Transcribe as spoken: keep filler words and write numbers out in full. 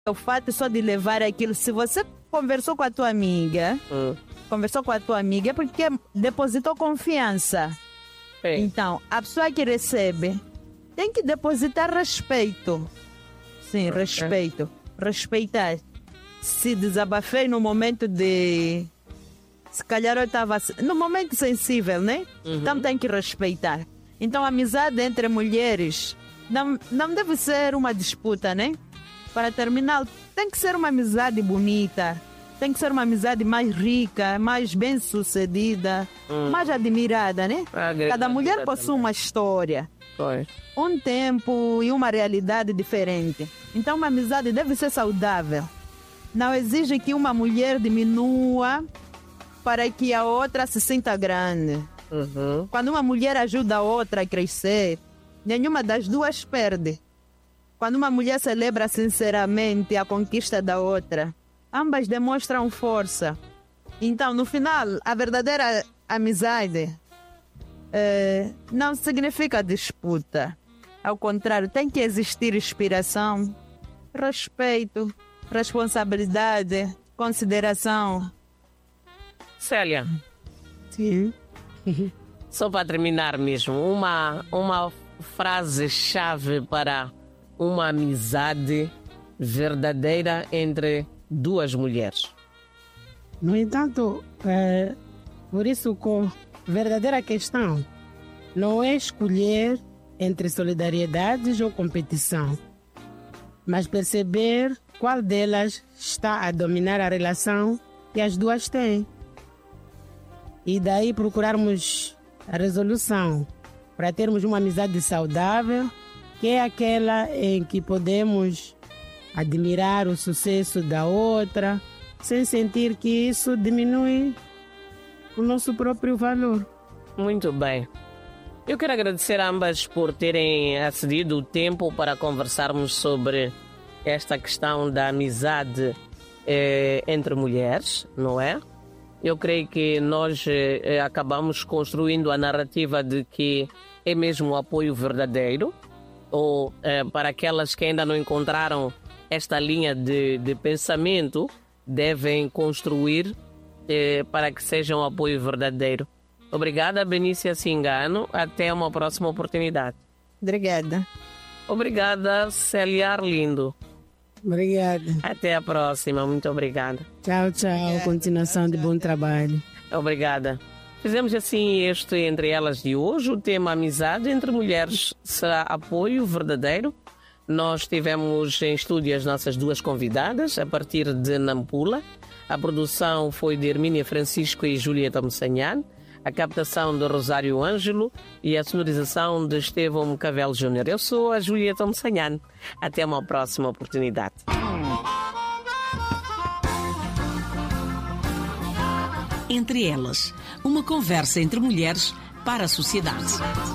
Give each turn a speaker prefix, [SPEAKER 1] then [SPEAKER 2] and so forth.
[SPEAKER 1] O fato só de levar aquilo, se você conversou com a tua amiga,
[SPEAKER 2] Hum.
[SPEAKER 1] conversou com a tua amiga é porque depositou confiança.
[SPEAKER 2] É.
[SPEAKER 1] Então, a pessoa que recebe tem que depositar respeito. Sim, respeito. Respeitar. Se desabafei no momento de... Se calhar eu estava... No momento sensível, né?
[SPEAKER 2] Uhum.
[SPEAKER 1] Então tem que respeitar. Então a amizade entre mulheres não, não deve ser uma disputa, né? Para terminar, tem que ser uma amizade bonita. Tem que ser uma amizade mais rica, mais bem-sucedida,
[SPEAKER 2] Hum.
[SPEAKER 1] mais admirada, né?
[SPEAKER 2] Agregadora
[SPEAKER 1] Cada mulher possui
[SPEAKER 2] também.
[SPEAKER 1] uma história,
[SPEAKER 2] Pois.
[SPEAKER 1] um tempo e uma realidade diferente. Então uma amizade deve ser saudável. Não exige que uma mulher diminua para que a outra se sinta grande.
[SPEAKER 2] Uhum.
[SPEAKER 1] Quando uma mulher ajuda a outra a crescer, nenhuma das duas perde. Quando uma mulher celebra sinceramente a conquista da outra, ambas demonstram força. Então, no final, a verdadeira amizade eh, não significa disputa. Ao contrário, tem que existir inspiração, respeito, responsabilidade, consideração.
[SPEAKER 2] Célia,
[SPEAKER 1] Sim.
[SPEAKER 2] só para terminar mesmo, uma, uma frase-chave para uma amizade verdadeira entre duas mulheres.
[SPEAKER 3] No entanto, é, por isso que a verdadeira questão não é escolher entre solidariedades ou competição, mas perceber qual delas está a dominar a relação que as duas têm. E daí procurarmos a resolução para termos uma amizade saudável, que é aquela em que podemos admirar o sucesso da outra, sem sentir que isso diminui o nosso próprio valor.
[SPEAKER 2] Muito bem. Eu quero agradecer a ambas por terem acedido o tempo para conversarmos sobre esta questão da amizade eh, entre mulheres, não é? Eu creio que nós eh, acabamos construindo a narrativa de que é mesmo o apoio verdadeiro, ou eh, para aquelas que ainda não encontraram esta linha de, de pensamento, devem construir eh, para que seja um apoio verdadeiro. Obrigada, Benícia Cingano. Até uma próxima oportunidade.
[SPEAKER 1] Obrigada.
[SPEAKER 2] Obrigada, Célia Arlindo.
[SPEAKER 3] Obrigada.
[SPEAKER 2] Até a próxima. Muito obrigada.
[SPEAKER 3] Tchau, tchau. Continuação de bom trabalho.
[SPEAKER 2] Obrigada. Fizemos assim este Entre Elas de hoje. O tema amizade entre mulheres será apoio verdadeiro. Nós tivemos em estúdio as nossas duas convidadas, a partir de Nampula. A produção foi de Hermínia Francisco e Julieta Moçanhan. A captação de Rosário Ângelo e a sonorização de Estevão Mocavel Júnior. Eu sou a Julieta Moçanhan. Até uma próxima oportunidade.
[SPEAKER 4] Entre Elas, uma conversa entre mulheres para a sociedade.